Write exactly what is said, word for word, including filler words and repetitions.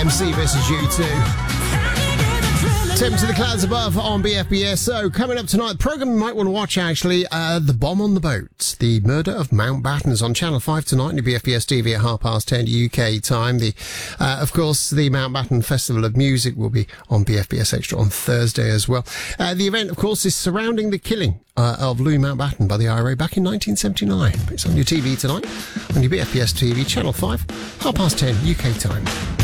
M C versus U two. Tim to the clouds above on B F B S. So, coming up tonight, the programme you might want to watch, actually, uh, The Bomb on the Boat. The Murder of Mountbatten is on Channel five tonight on the B F B S T V at half past ten U K time. The, uh, of course, the Mountbatten Festival of Music will be on B F B S Extra on Thursday as well. Uh, the event, of course, is surrounding the killing uh, of Louis Mountbatten by the I R A back in nineteen seventy-nine. It's on your T V tonight, on your B F B S T V, Channel five, half past ten U K time.